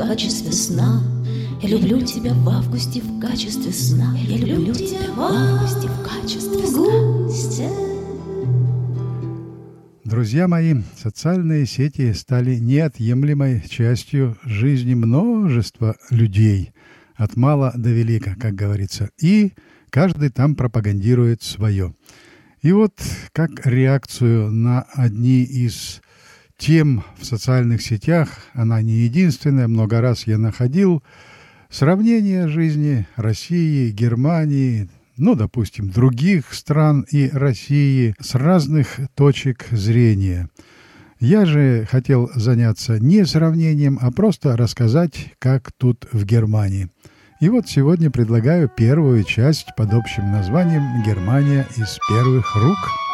в качестве сна. Я люблю тебя в августе в качестве сна. Я люблю тебя в августе в качестве сна. Друзья мои, социальные сети стали неотъемлемой частью жизни множества людей, от мала до велика, как говорится, и каждый там пропагандирует свое. И вот как реакцию на одни из тем в социальных сетях, она не единственная, много раз я находил, сравнение жизни России, Германии, допустим, других стран и России с разных точек зрения. Я же хотел заняться не сравнением, а просто рассказать, как тут в Германии. И вот сегодня предлагаю первую часть под общим названием «Германия из первых рук».